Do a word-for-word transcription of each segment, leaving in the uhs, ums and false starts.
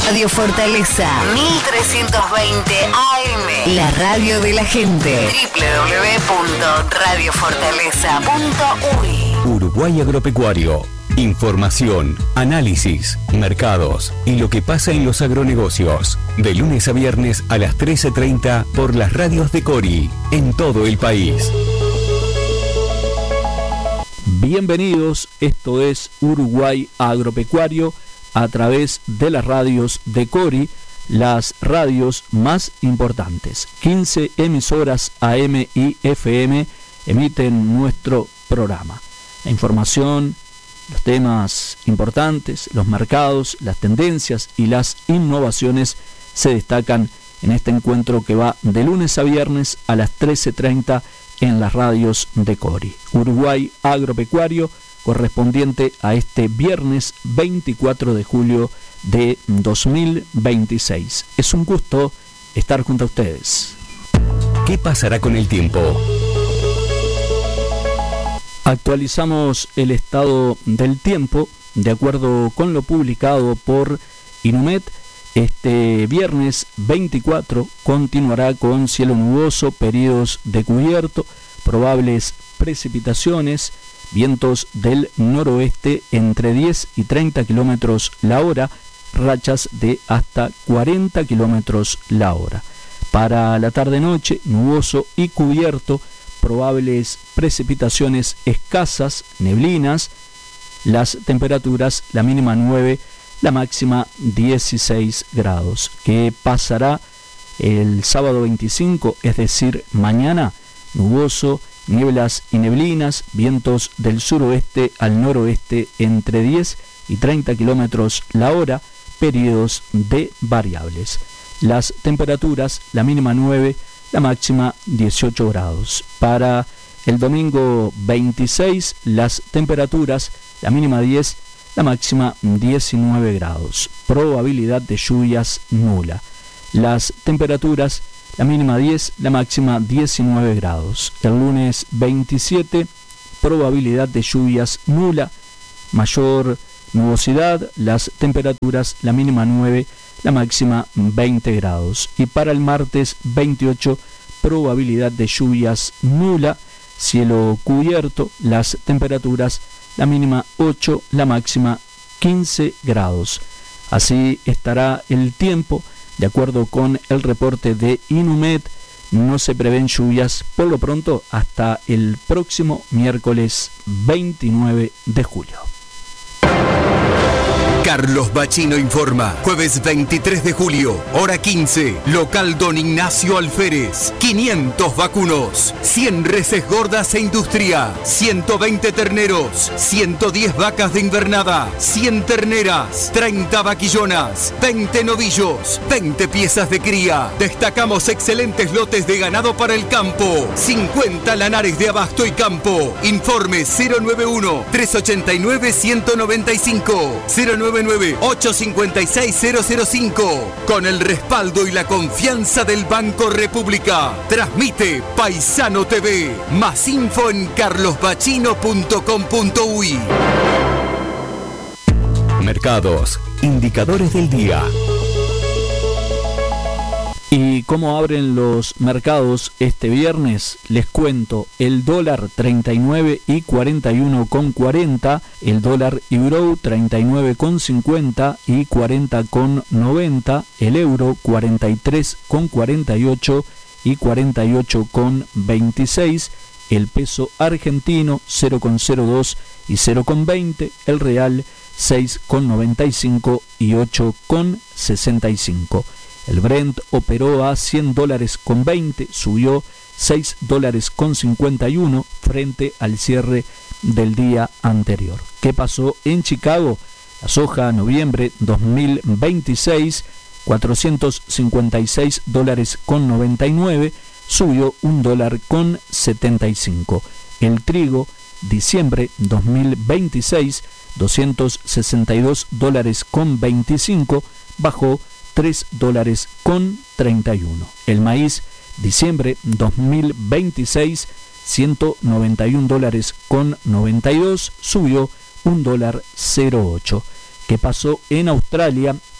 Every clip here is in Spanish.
Radio Fortaleza mil trescientos veinte A M. La radio de la gente. doble u doble u doble u punto radio fortaleza punto u y. Uruguay Agropecuario. Información, análisis, mercados y lo que pasa en los agronegocios. De lunes a viernes a las trece treinta por las radios de Cori, en todo el país. Bienvenidos, esto es Uruguay Agropecuario a través de las radios de Cori, las radios más importantes. quince emisoras A M y F M emiten nuestro programa. La información, los temas importantes, los mercados, las tendencias y las innovaciones se destacan en este encuentro que va de lunes a viernes a las trece treinta en las radios de Cori. Uruguay Agropecuario, correspondiente a este viernes veinticuatro de julio de dos mil veintiséis. Es un gusto estar junto a ustedes. ¿Qué pasará con el tiempo? Actualizamos el estado del tiempo de acuerdo con lo publicado por Inumet. Este viernes veinticuatro continuará con cielo nuboso, periodos de cubierto, probables precipitaciones, vientos del noroeste entre diez y treinta kilómetros la hora, rachas de hasta cuarenta kilómetros la hora. Para la tarde-noche, nuboso y cubierto, probables precipitaciones escasas, neblinas, las temperaturas, la mínima nueve, la máxima dieciséis grados. ¿Qué pasará el sábado veinticinco, es decir, mañana? Nuboso, nieblas y neblinas, vientos del suroeste al noroeste entre diez y treinta kilómetros la hora, periodos de variables. Las temperaturas, la mínima nueve, la máxima dieciocho grados. Para el domingo veintiséis, las temperaturas, la mínima diez, la máxima diecinueve grados. Probabilidad de lluvias nula. Las temperaturas, la mínima diez, la máxima diecinueve grados. El lunes veintisiete, probabilidad de lluvias nula, mayor nubosidad, las temperaturas, la mínima nueve, la máxima veinte grados. Y para el martes veintiocho, probabilidad de lluvias nula, cielo cubierto, las temperaturas, la mínima ocho, la máxima quince grados. Así estará el tiempo, de acuerdo con el reporte de Inumet. No se prevén lluvias por lo pronto hasta el próximo miércoles veintinueve de julio. Carlos Bachino informa. Jueves veintitrés de julio, hora quince, local Don Ignacio Alférez. quinientos vacunos, cien reses gordas e industria, ciento veinte terneros, ciento diez vacas de invernada, cien terneras, treinta vaquillonas, veinte novillos, veinte piezas de cría. Destacamos excelentes lotes de ganado para el campo, cincuenta lanares de abasto y campo. Informe cero noventa y uno, trescientos ochenta y nueve, ciento noventa y cinco, cero nueve nueve, ocho cinco seis, cero cero cinco. Con el respaldo y la confianza del Banco República. Transmite Paisano T V. Más info en carlos bachino punto com punto u y. Mercados. Indicadores del día. ¿Y cómo abren los mercados este viernes? Les cuento, el dólar treinta y nueve y cuarenta y uno con cuarenta, el dólar euro treinta y nueve con cincuenta y cuarenta con noventa, el euro cuarenta y tres con cuarenta y ocho y cuarenta y ocho con veintiséis, el peso argentino cero con cero dos y cero con veinte, el real seis con noventa y cinco y ocho con sesenta y cinco. El Brent operó a cien dólares con veinte, subió seis dólares con cincuenta y uno frente al cierre del día anterior. ¿Qué pasó en Chicago? La soja noviembre dos mil veintiséis, cuatrocientos cincuenta y seis dólares con noventa y nueve, subió un dólar con setenta y cinco. El trigo diciembre dos mil veintiséis, doscientos sesenta y dos dólares con veinticinco, bajó tres dólares con treinta y uno. El maíz diciembre dos mil veintiséis, ciento noventa y un dólares con noventa y dos, subió un dólar cero ocho. ¿Qué pasó en Australia?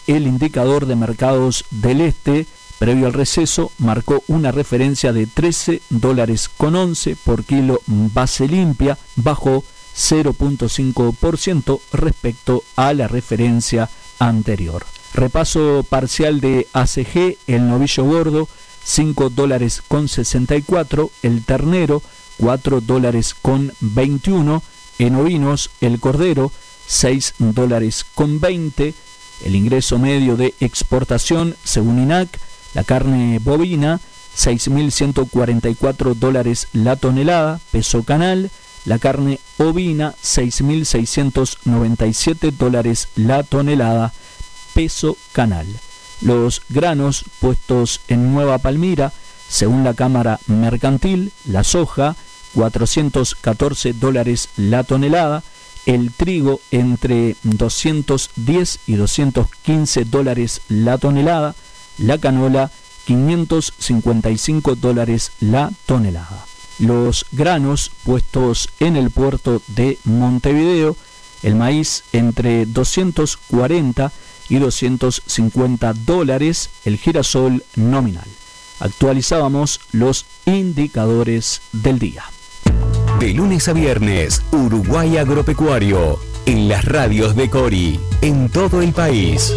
el indicador de mercados del este, previo al receso, marcó una referencia de trece dólares con once por kilo base limpia, bajó cero punto cinco por ciento respecto a la referencia anterior. Repaso parcial de A C G, el novillo gordo, cinco dólares con sesenta y cuatro, el ternero, cuatro dólares con veintiuno, en ovinos, el cordero, seis dólares con veinte, el ingreso medio de exportación, según I N A C, la carne bovina, seis mil ciento cuarenta y cuatro dólares la tonelada, peso canal, la carne ovina, seis mil seiscientos noventa y siete dólares la tonelada, peso canal. Los granos puestos en Nueva Palmira, según la Cámara Mercantil, la soja, cuatrocientos catorce dólares la tonelada, el trigo entre doscientos diez y doscientos quince dólares la tonelada, la canola, quinientos cincuenta y cinco dólares la tonelada. Los granos puestos en el puerto de Montevideo, el maíz entre doscientos cuarenta y doscientos cincuenta dólares, el girasol nominal. Actualizábamos los indicadores del día. De lunes a viernes, Uruguay Agropecuario, en las radios de Cori, en todo el país.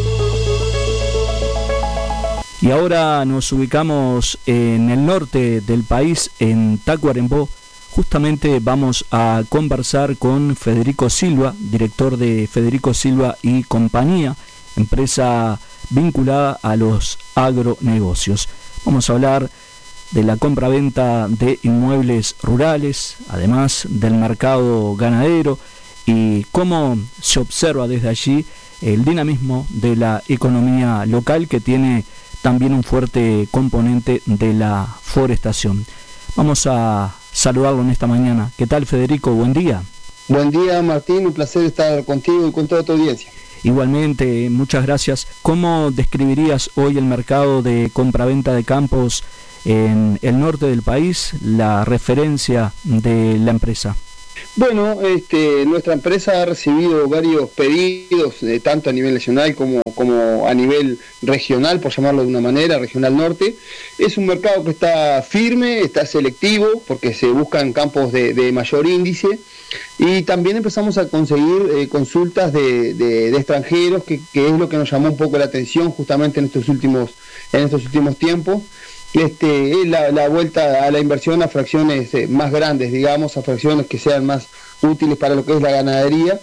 Y ahora nos ubicamos en el norte del país, en Tacuarembó. Justamente vamos a conversar con Federico Silva, director de Federico Silva y Compañía, empresa vinculada a los agronegocios. Vamos a hablar de la compra-venta de inmuebles rurales, además del mercado ganadero y cómo se observa desde allí el dinamismo de la economía local, que tiene también un fuerte componente de la forestación. Vamos a saludarlo en esta mañana. ¿Qué tal, Federico? Buen día. Buen día, Martín. Un placer estar contigo y con toda tu audiencia. Igualmente, muchas gracias. ¿Cómo describirías hoy el mercado de compraventa de campos en el norte del país, la referencia de la empresa? Bueno, este, nuestra empresa ha recibido varios pedidos, eh, tanto a nivel nacional como, como a nivel regional, por llamarlo de una manera, regional norte. Es un mercado que está firme, está selectivo, porque se buscan campos de, de mayor índice, y también empezamos a conseguir eh, consultas de, de, de extranjeros, que, que es lo que nos llamó un poco la atención justamente en estos últimos, en estos últimos tiempos. Este, la, la vuelta a la inversión a fracciones eh, más grandes, digamos, a fracciones que sean más útiles para lo que es la ganadería,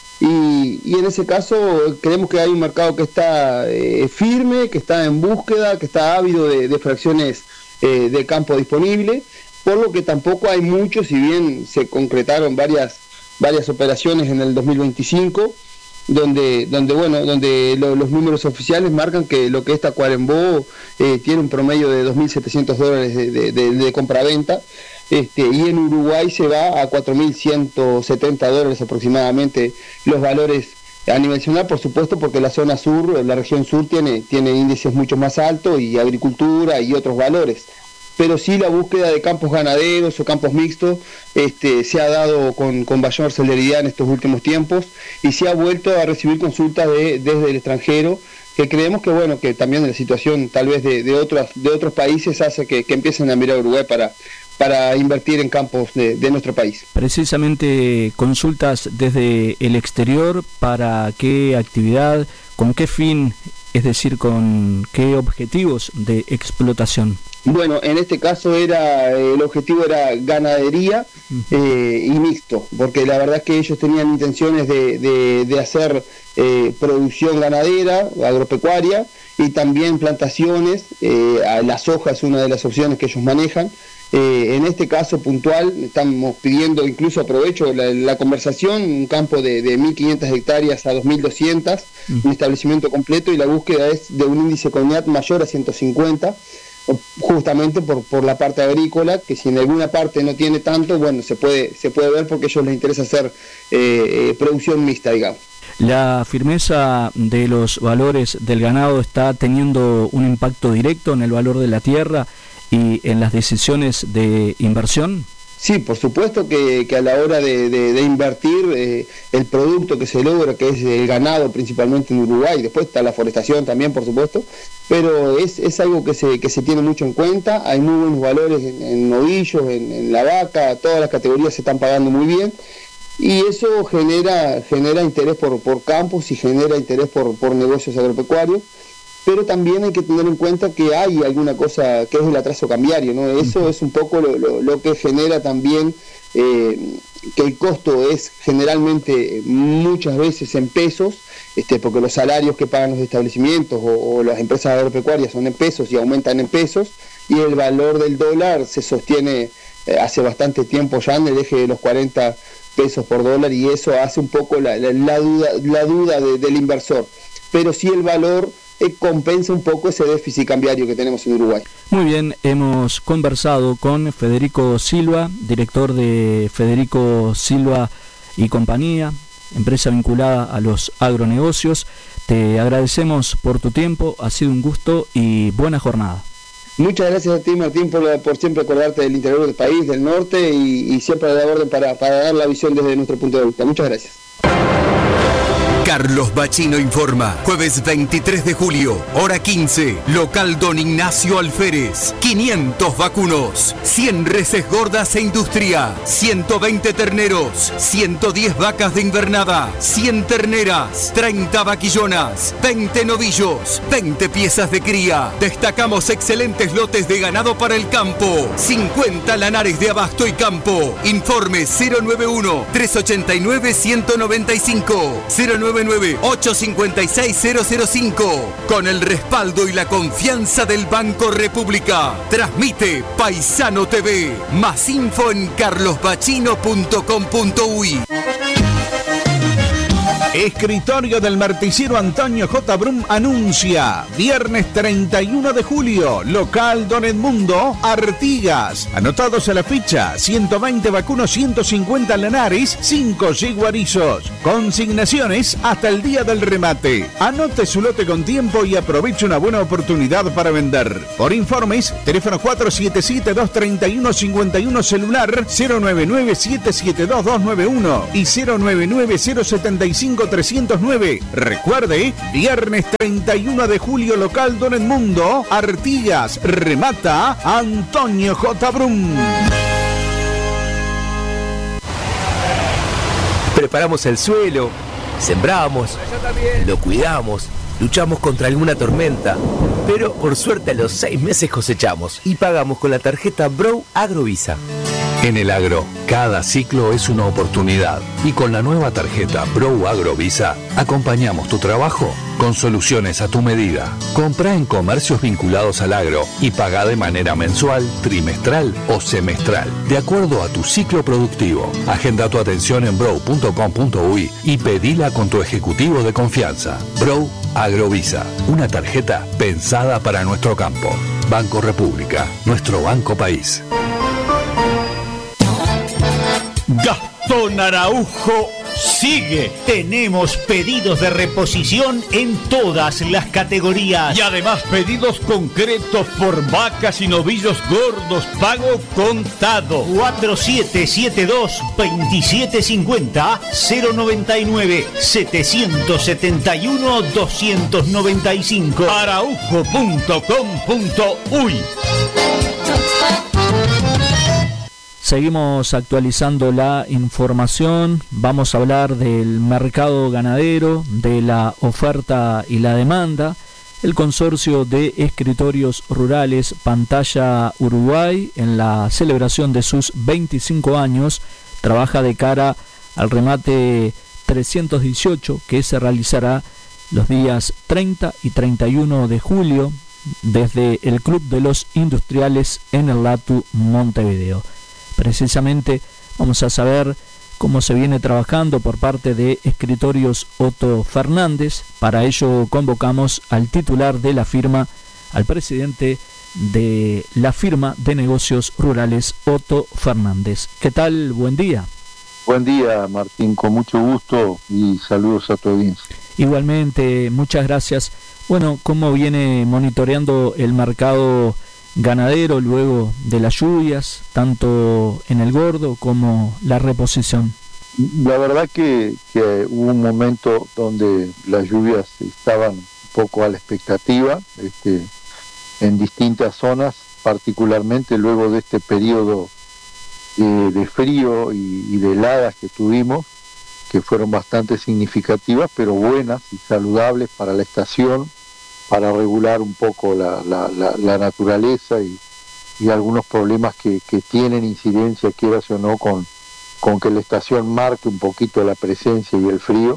y, y en ese caso creemos que hay un mercado que está eh, firme, que está en búsqueda, que está ávido de, de fracciones eh, de campo disponible, por lo que tampoco hay mucho, si bien se concretaron varias, varias operaciones en el dos mil veinticinco, donde donde bueno donde lo, los números oficiales marcan que lo que es Tacuarembó eh, tiene un promedio de dos mil setecientos dólares de, de, de, de compra-venta, este, y en Uruguay se va a cuatro mil ciento setenta dólares aproximadamente los valores a nivel nacional, por supuesto, porque la zona sur, la región sur tiene, tiene índices mucho más altos y agricultura y otros valores. Pero sí la búsqueda de campos ganaderos o campos mixtos este, se ha dado con, con mayor celeridad en estos últimos tiempos, y se ha vuelto a recibir consultas de, desde el extranjero, que creemos que bueno que también la situación tal vez de, de, otros, de otros países hace que, que empiecen a mirar a Uruguay para, para invertir en campos de, de nuestro país. Precisamente consultas desde el exterior, ¿para qué actividad, con qué fin, es decir, con qué objetivos de explotación? Bueno, en este caso era el objetivo era ganadería eh, y mixto, porque la verdad es que ellos tenían intenciones de, de, de hacer eh, producción ganadera, agropecuaria, y también plantaciones. Eh, la soja es una de las opciones que ellos manejan. Eh, en este caso puntual estamos pidiendo, incluso aprovecho la, la conversación, un campo de, de mil quinientas hectáreas a dos mil doscientas, uh-huh. un establecimiento completo, y la búsqueda es de un índice CONIAT mayor a ciento cincuenta, justamente por, por la parte agrícola, que si en alguna parte no tiene tanto, bueno, se puede, se puede ver porque a ellos les interesa hacer eh, eh, producción mixta, digamos. ¿La firmeza de los valores del ganado está teniendo un impacto directo en el valor de la tierra y en las decisiones de inversión? Sí, por supuesto que, que a la hora de, de, de invertir, eh, el producto que se logra, que es el ganado principalmente en Uruguay, después está la forestación también, por supuesto, pero es, es algo que se, que se tiene mucho en cuenta. Hay muy buenos valores en, en novillos, en, en la vaca, todas las categorías se están pagando muy bien, y eso genera, genera interés por, por campos y genera interés por, por negocios agropecuarios. Pero también hay que tener en cuenta que hay alguna cosa que es el atraso cambiario, ¿no? Eso es un poco lo, lo, lo que genera también eh, que el costo es generalmente muchas veces en pesos, este, porque los salarios que pagan los establecimientos o, o las empresas agropecuarias son en pesos y aumentan en pesos, y el valor del dólar se sostiene eh, hace bastante tiempo ya en el eje de los cuarenta pesos por dólar, y eso hace un poco la, la, la duda, la duda de, del inversor. Pero sí el valor Eh, compensa un poco ese déficit cambiario que tenemos en Uruguay. Muy bien, hemos conversado con Federico Silva, director de Federico Silva y Compañía, empresa vinculada a los agronegocios. Te agradecemos por tu tiempo, ha sido un gusto y buena jornada. Muchas gracias a ti, Martín, por, por siempre acordarte del interior del país, del norte, y, y siempre a la orden para, para dar la visión desde nuestro punto de vista. Muchas gracias. Carlos Bachino informa. Jueves veintitrés de julio, hora quince, local Don Ignacio Alférez. quinientos vacunos, cien reses gordas e industria, ciento veinte terneros, ciento diez vacas de invernada, cien terneras, treinta vaquillonas, veinte novillos, veinte piezas de cría. Destacamos excelentes lotes de ganado para el campo. cincuenta lanares de abasto y campo. Informe cero nueve uno, tres ochenta y nueve, ciento noventa y cinco, cero nueve nueve, ocho cincuenta y seis, cero cero cinco. Con el respaldo y la confianza del Banco República. Transmite Paisano T V. Más info en carlos bachino punto com punto uy. Escritorio del Marticiero Antonio J. Brum anuncia viernes treinta y uno de julio, local Don Edmundo, Artigas. Anotados a la ficha, ciento veinte vacunos, ciento cincuenta lanares, cinco yiguarizos. Consignaciones hasta el día del remate. Anote su lote con tiempo y aproveche una buena oportunidad para vender. Por informes, teléfono cuatro siete siete, dos tres uno, cinco uno, celular cero nueve nueve, siete siete dos, dos nueve uno y cero nueve nueve, cero siete cinco, tres cero nueve. Recuerde, viernes treinta y uno de julio, local Don Edmundo, Artigas. Remata Antonio J. Brum. Preparamos el suelo, sembramos, lo cuidamos, luchamos contra alguna tormenta, pero por suerte a los seis meses cosechamos y pagamos con la tarjeta Brow Agrovisa. En el agro, cada ciclo es una oportunidad y con la nueva tarjeta Brow Agrovisa acompañamos tu trabajo con soluciones a tu medida. Comprá en comercios vinculados al agro y pagá de manera mensual, trimestral o semestral, de acuerdo a tu ciclo productivo. Agenda tu atención en brow punto com punto uy y pedila con tu ejecutivo de confianza. Brow Agrovisa, una tarjeta pensada para nuestro campo. Banco República, nuestro banco país. Gastón Araujo sigue. Tenemos pedidos de reposición en todas las categorías. Y además pedidos concretos por vacas y novillos gordos, pago contado. cuatro siete siete dos, dos siete cinco cero, cero nueve nueve, siete siete uno, dos nueve cinco. araujo punto com punto uy. Seguimos actualizando la información, vamos a hablar del mercado ganadero, de la oferta y la demanda. El consorcio de escritorios rurales Pantalla Uruguay, en la celebración de sus veinticinco años, trabaja de cara al remate trescientos dieciocho que se realizará los días treinta y treinta y uno de julio desde el Club de los Industriales en el Latu Montevideo. Precisamente vamos a saber cómo se viene trabajando por parte de Escritorios Otto Fernández. Para ello convocamos al titular de la firma, al presidente de la firma de negocios rurales Otto Fernández. ¿Qué tal? Buen día. Buen día, Martín, con mucho gusto y saludos a tu audiencia. Igualmente, muchas gracias. Bueno, ¿cómo viene monitoreando el mercado ganadero luego de las lluvias, tanto en el gordo como la reposición? La verdad que, que hubo un momento donde las lluvias estaban un poco a la expectativa, este, en distintas zonas, particularmente luego de este periodo de, de frío y, y de heladas que tuvimos, que fueron bastante significativas, pero buenas y saludables para la estación, para regular un poco la, la, la, la naturaleza y, y algunos problemas que, que tienen incidencia, quieras o no, con, con que la estación marque un poquito la presencia y el frío.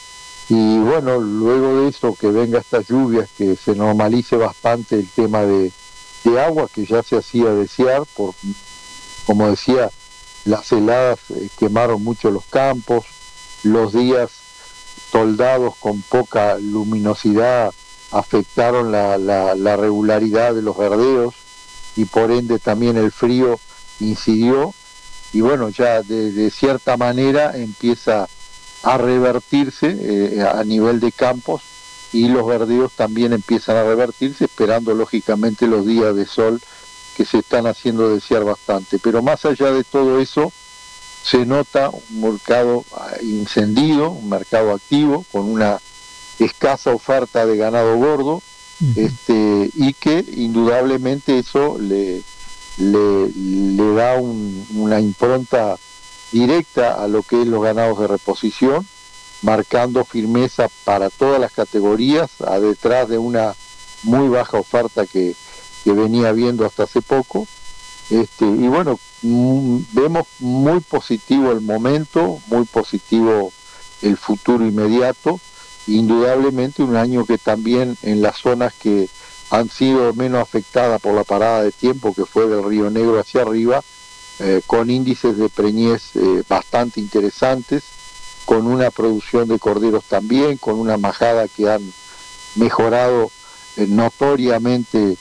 Y bueno, luego de eso, que venga estas lluvias, que se normalice bastante el tema de, de agua, que ya se hacía desear, por, como decía, las heladas eh, quemaron mucho los campos, los días toldados con poca luminosidad afectaron la, la, la regularidad de los verdeos y por ende también el frío incidió, y bueno, ya de, de cierta manera empieza a revertirse eh, a nivel de campos, y los verdeos también empiezan a revertirse, esperando lógicamente los días de sol que se están haciendo desear bastante. Pero más allá de todo eso, se nota un mercado encendido, un mercado activo, con una escasa oferta de ganado gordo, uh-huh. este, y que indudablemente eso le, le, le da un, una impronta directa a lo que es los ganados de reposición, marcando firmeza para todas las categorías, a detrás de una muy baja oferta que, que venía habiendo hasta hace poco. Este, y bueno, m- vemos muy positivo el momento, muy positivo el futuro inmediato, indudablemente un año que también en las zonas que han sido menos afectadas por la parada de tiempo, que fue del Río Negro hacia arriba, eh, con índices de preñez eh, bastante interesantes, con una producción de corderos también, con una majada que han mejorado eh, notoriamente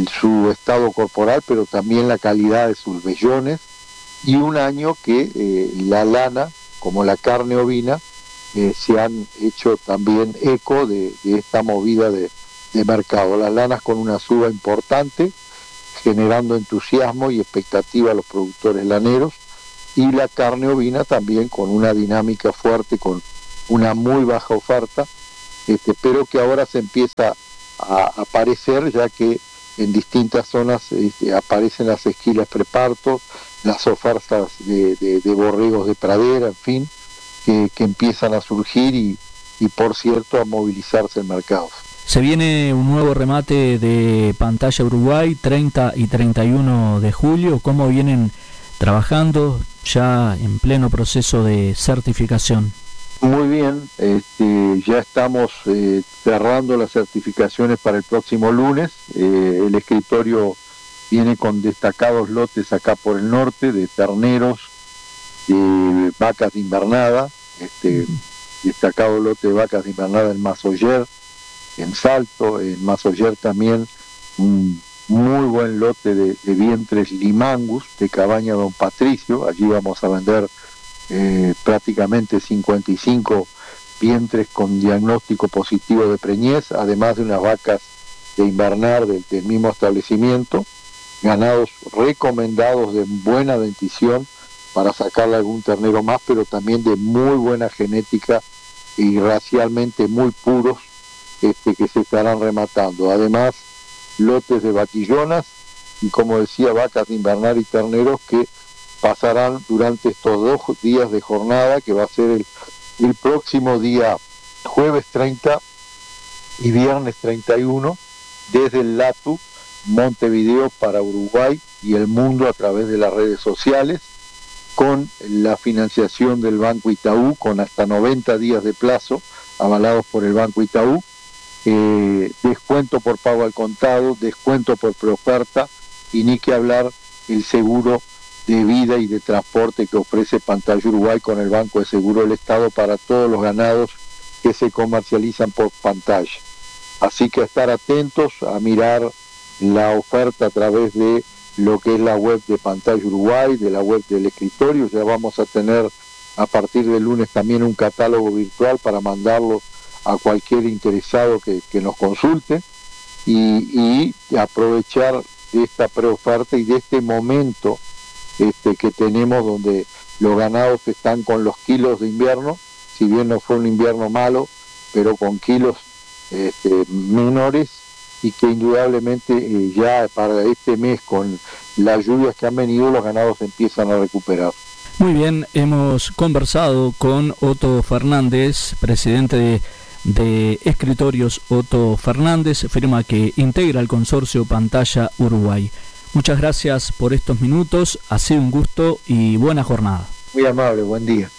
su estado corporal, pero también la calidad de sus vellones, y un año que eh, la lana, como la carne ovina, eh, se han hecho también eco de, de esta movida de, de mercado. Las lanas con una suba importante, generando entusiasmo y expectativa a los productores laneros, y la carne ovina también con una dinámica fuerte, con una muy baja oferta, este, pero que ahora se empieza a aparecer, ya que en distintas zonas este, aparecen las esquilas prepartos, las ofertas de, de, de borregos de pradera, en fin, que, que empiezan a surgir y, y, por cierto, a movilizarse el mercado. Se viene un nuevo remate de Pantalla Uruguay, treinta y treinta y uno de julio. ¿Cómo vienen trabajando ya en pleno proceso de certificación? Muy bien, este, ya estamos eh, cerrando las certificaciones para el próximo lunes. Eh, el escritorio viene con destacados lotes acá por el norte, de terneros, de vacas de invernada, este, destacado lote de vacas de invernada en Masoyer, en Salto, en Masoyer también un muy buen lote de, de vientres limangus de Cabaña Don Patricio. Allí vamos a vender Eh, prácticamente cincuenta y cinco vientres con diagnóstico positivo de preñez, además de unas vacas de invernar del, del mismo establecimiento, ganados recomendados de buena dentición para sacarle algún ternero más, pero también de muy buena genética y racialmente muy puros, este, que se estarán rematando. Además, lotes de vaquillonas y, como decía, vacas de invernar y terneros que pasarán durante estos dos días de jornada, que va a ser el, el próximo día jueves treinta y viernes treinta y uno, desde el LATU Montevideo para Uruguay y el mundo a través de las redes sociales, con la financiación del Banco Itaú, con hasta noventa días de plazo, avalados por el Banco Itaú, eh, descuento por pago al contado, descuento por preoferta, y ni que hablar el seguro de vida y de transporte que ofrece Pantalla Uruguay con el Banco de Seguro del Estado para todos los ganados que se comercializan por Pantalla. Así que a estar atentos, a mirar la oferta a través de lo que es la web de Pantalla Uruguay, de la web del escritorio. Ya vamos a tener a partir del lunes también un catálogo virtual para mandarlo a cualquier interesado que, que nos consulte, y, y aprovechar de esta preoferta y de este momento este, que tenemos donde los ganados están con los kilos de invierno, si bien no fue un invierno malo, pero con kilos este, menores, y que indudablemente eh, ya para este mes, con las lluvias que han venido, los ganados empiezan a recuperar. Muy bien, hemos conversado con Otto Fernández, presidente de, de Escritorios Otto Fernández, firma que integra el consorcio Pantalla Uruguay. Muchas gracias por estos minutos, ha sido un gusto y buena jornada. Muy amable, buen día.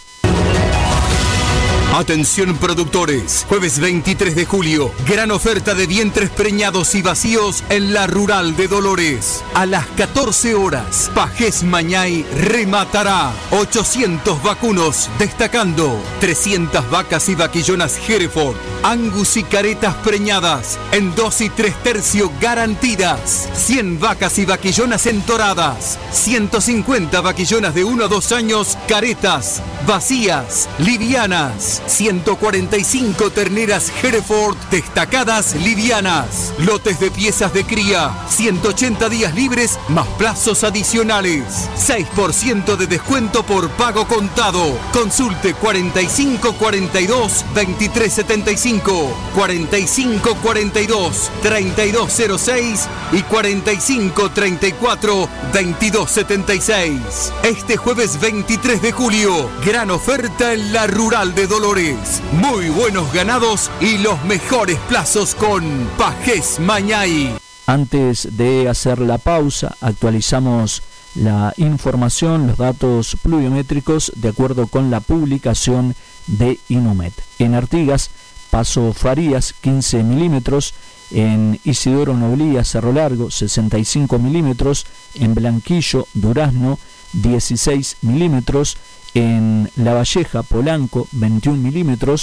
Atención productores, jueves veintitrés de julio, gran oferta de vientres preñados y vacíos en la Rural de Dolores. A las catorce horas, Pajés Mañay rematará ochocientos vacunos, destacando trescientas vacas y vaquillonas Hereford, Angus y caretas preñadas en dos y tres tercios garantidas, cien vacas y vaquillonas entoradas, ciento cincuenta vaquillonas de uno a dos años, caretas, vacías, livianas, ciento cuarenta y cinco terneras Hereford destacadas livianas, lotes de piezas de cría, ciento ochenta días libres más plazos adicionales, seis por ciento de descuento por pago contado. Consulte cuarenta y cinco cuarenta y dos veintitrés setenta y cinco, cuarenta y cinco cuarenta y dos treinta y dos cero seis y cuarenta y cinco treinta y cuatro veintidós setenta y seis. Este jueves veintitrés de julio, gran oferta en la Rural de Dolores. Muy buenos ganados y los mejores plazos con Pajés Mañay. Antes de hacer la pausa, actualizamos la información, los datos pluviométricos de acuerdo con la publicación de Inumet. En Artigas, Paso Farías, quince milímetros. En Isidoro Noblía, Cerro Largo, sesenta y cinco milímetros. En Blanquillo, Durazno, dieciséis milímetros. En La Valleja, Polanco, veintiún milímetros.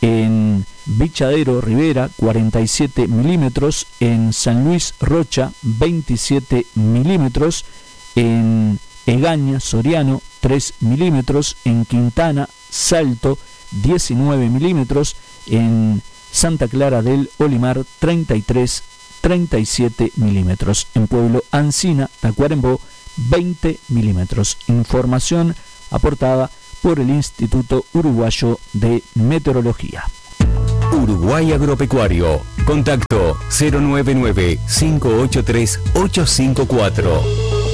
En Bichadero, Rivera, cuarenta y siete milímetros. En San Luis, Rocha, veintisiete milímetros. En Egaña, Soriano, tres milímetros. En Quintana, Salto, diecinueve milímetros. En Santa Clara del Olimar, treinta y tres, treinta y siete milímetros. En Pueblo Ancina, Tacuarembó, veinte milímetros. Información aportada por el Instituto Uruguayo de Meteorología. Uruguay Agropecuario. Contacto cero nueve nueve, cinco ocho tres, ocho cinco cuatro.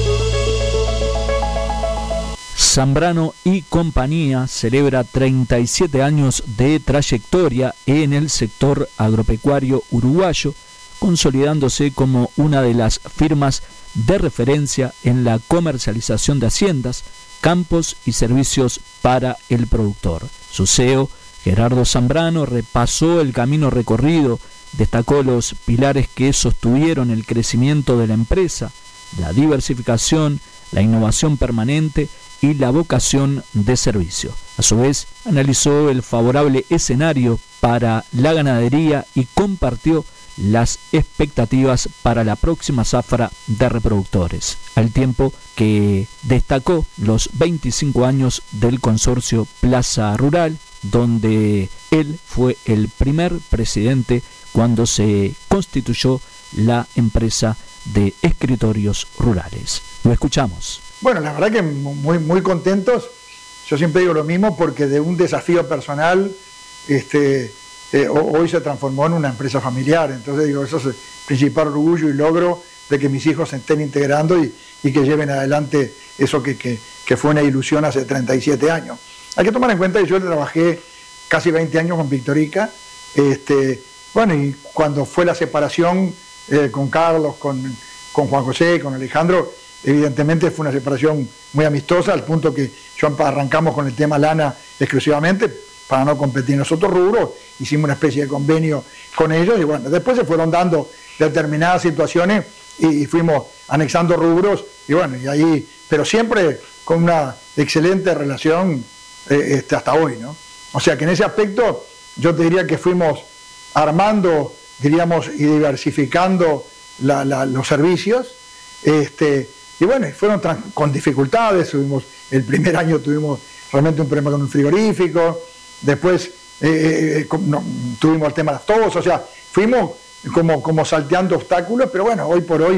Zambrano y compañía celebra treinta y siete años de trayectoria en el sector agropecuario uruguayo, consolidándose como una de las firmas de referencia en la comercialización de haciendas, campos y servicios para el productor. Su C E O, Gerardo Zambrano, repasó el camino recorrido, destacó los pilares que sostuvieron el crecimiento de la empresa, la diversificación, la innovación permanente y la vocación de servicio. A su vez, analizó el favorable escenario para la ganadería y compartió las expectativas para la próxima zafra de reproductores, al tiempo que destacó los veinticinco años del consorcio Plaza Rural, donde él fue el primer presidente cuando se constituyó la empresa de escritorios rurales. Lo escuchamos. Bueno, la verdad que muy, muy contentos. Yo siempre digo lo mismo porque de un desafío personal, este, eh, hoy se transformó en una empresa familiar. Entonces digo, eso es el principal orgullo y logro de que mis hijos se estén integrando y, y que lleven adelante eso que, que, que fue una ilusión hace treinta y siete años. Hay que tomar en cuenta que yo trabajé casi veinte años con Victorica. Este, bueno, y cuando fue la separación eh, con Carlos, con, con Juan José, con Alejandro, evidentemente fue una separación muy amistosa, al punto que yo arrancamos con el tema lana exclusivamente para no competir en los otros rubros, hicimos una especie de convenio con ellos y bueno, después se fueron dando determinadas situaciones y, y fuimos anexando rubros y bueno, y ahí, pero siempre con una excelente relación eh, este, hasta hoy, ¿no? O sea que en ese aspecto yo te diría que fuimos armando, diríamos, y diversificando la, la, los servicios, este, y bueno, fueron con dificultades. Tuvimos, el primer año tuvimos realmente un problema con un frigorífico, después eh, no, tuvimos el tema de las tos, o sea, fuimos como, como salteando obstáculos, pero bueno, hoy por hoy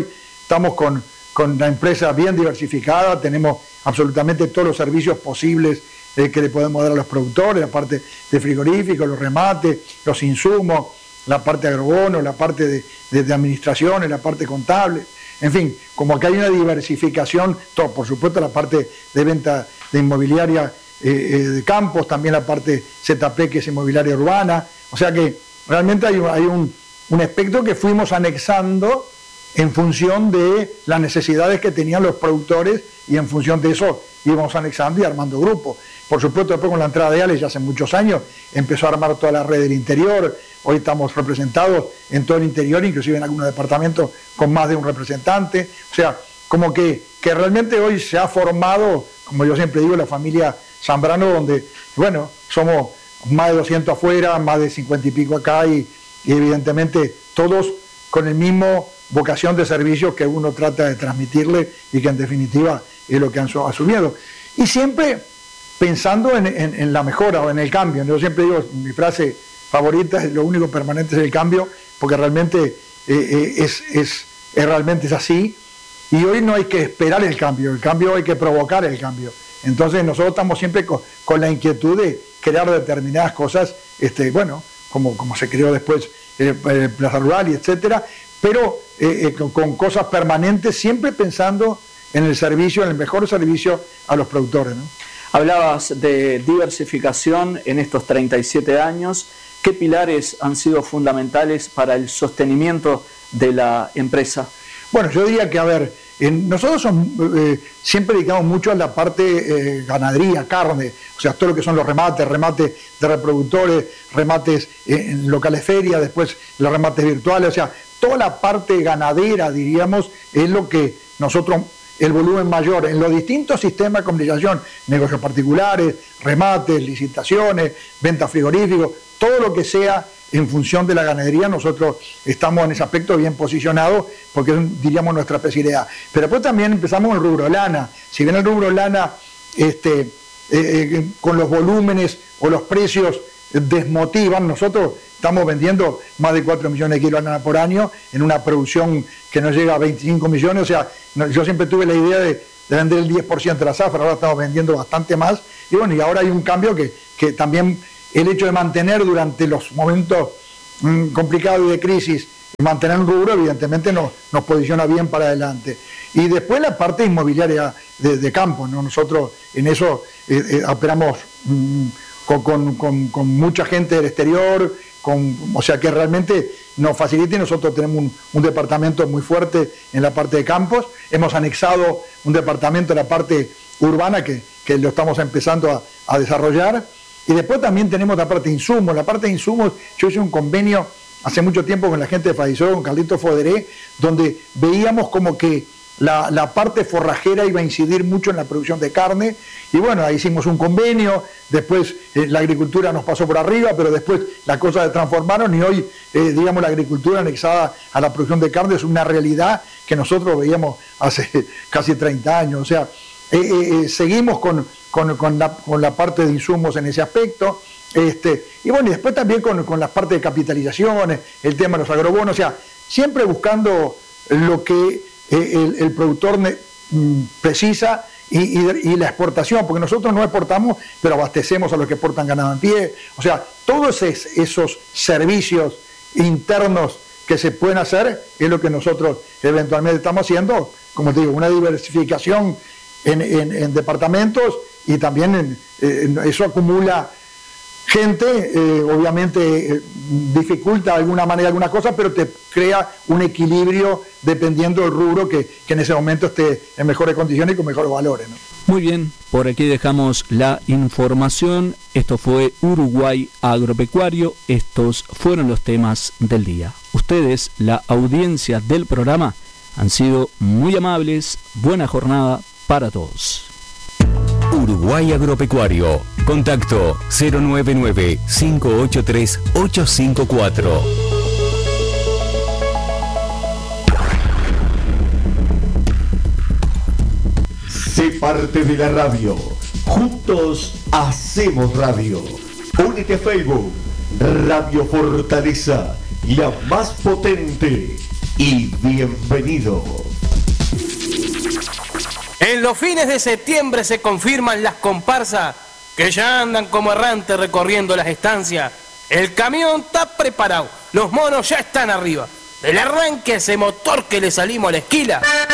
estamos con, con la empresa bien diversificada, tenemos absolutamente todos los servicios posibles eh, que le podemos dar a los productores, la parte de frigoríficos, los remates, los insumos, la parte de agrobonos, la parte de, de, de administraciones, la parte contable, en fin, como que hay una diversificación, todo, por supuesto la parte de venta de inmobiliaria eh, eh, de campos, también la parte Z P, que es inmobiliaria urbana, o sea que realmente hay, hay un, un aspecto que fuimos anexando en función de las necesidades que tenían los productores y en función de eso íbamos anexando y armando grupos. Por supuesto, después con la entrada de Ale, ya hace muchos años, empezó a armar toda la red del interior. Hoy estamos representados en todo el interior, inclusive en algunos departamentos con más de un representante. O sea, como que, que realmente hoy se ha formado, como yo siempre digo, la familia Zambrano, donde, bueno, somos más de doscientos afuera, más de cincuenta y pico acá, y, y evidentemente todos con el mismo vocación de servicio que uno trata de transmitirle y que en definitiva es lo que han asumido. Y siempre pensando en, en, en la mejora o en el cambio. Yo siempre digo, mi frase favorita es: lo único permanente es el cambio, porque realmente eh, eh, es, es, es, realmente es así. Y hoy no hay que esperar el cambio, el cambio hay que provocar el cambio. Entonces nosotros estamos siempre con, con la inquietud de crear determinadas cosas, este, bueno, como, como se creó después el, el Plaza Rural y etcétera, pero eh, eh, con, con cosas permanentes, siempre pensando en el servicio, en el mejor servicio a los productores, ¿no? Hablabas de diversificación en estos treinta y siete años. ¿Qué pilares han sido fundamentales para el sostenimiento de la empresa? Bueno, yo diría que, a ver, eh, nosotros son, eh, siempre dedicamos mucho a la parte eh, ganadería, carne, o sea, todo lo que son los remates, remates de reproductores, remates eh, en locales ferias, después los remates virtuales, o sea, toda la parte ganadera, diríamos, es lo que nosotros, el volumen mayor, en los distintos sistemas de comercialización, negocios particulares, remates, licitaciones, ventas frigoríficos, todo lo que sea en función de la ganadería, nosotros estamos en ese aspecto bien posicionados, porque es, diríamos, nuestra especialidad. Pero después también empezamos el rubro lana. Si bien el rubro lana, este, eh, eh, con los volúmenes o los precios desmotivan, nosotros estamos vendiendo más de cuatro millones de kilos de lana por año en una producción que no llega a veinticinco millones, o sea, no, yo siempre tuve la idea de, de vender el diez por ciento de la zafra, ahora estamos vendiendo bastante más, y bueno, y ahora hay un cambio que, que también el hecho de mantener durante los momentos mmm, complicados y de crisis, mantener un rubro evidentemente nos, nos posiciona bien para adelante. Y después la parte inmobiliaria de, de campo, ¿no? Nosotros en eso eh, eh, operamos mmm, con, con, con, con mucha gente del exterior, con, o sea que realmente nos facilita, y nosotros tenemos un, un departamento muy fuerte en la parte de campos. Hemos anexado un departamento en la parte urbana que, que lo estamos empezando a, a desarrollar. Y después también tenemos la parte de insumos. La parte de insumos, yo hice un convenio hace mucho tiempo con la gente de Fadisol, con Carlito Foderé, donde veíamos como que la, la parte forrajera iba a incidir mucho en la producción de carne. Y bueno, ahí hicimos un convenio, después eh, la agricultura nos pasó por arriba, pero después las cosas se transformaron y hoy, eh, digamos, la agricultura anexada a la producción de carne es una realidad que nosotros veíamos hace casi treinta años. O sea, eh, eh, seguimos con... Con, con, la, con la parte de insumos en ese aspecto, este, y bueno, y después también con, con la parte de capitalizaciones, el tema de los agrobonos, o sea, siempre buscando lo que eh, el, el productor ne, mm, precisa y, y, y la exportación, porque nosotros no exportamos, pero abastecemos a los que exportan ganado en pie, o sea, todos es, esos servicios internos que se pueden hacer es lo que nosotros eventualmente estamos haciendo, como te digo, una diversificación en, en, en departamentos. Y también eh, eso acumula gente, eh, obviamente eh, dificulta de alguna manera alguna cosa, pero te crea un equilibrio dependiendo del rubro que, que en ese momento esté en mejores condiciones y con mejores valores, ¿no? Muy bien, por aquí dejamos la información. Esto fue Uruguay Agropecuario. Estos fueron los temas del día. Ustedes, la audiencia del programa, han sido muy amables. Buena jornada para todos. Uruguay Agropecuario. Contacto cero nueve nueve, cinco ocho tres, ocho cinco cuatro. Sé parte de la radio. Juntos hacemos radio. Únete a Facebook. Radio Fortaleza, la más potente. Y bienvenido. En los fines de septiembre se confirman las comparsas que ya andan como errantes recorriendo las estancias. El camión está preparado, los monos ya están arriba. Del arranque ese motor que le salimos a la esquila.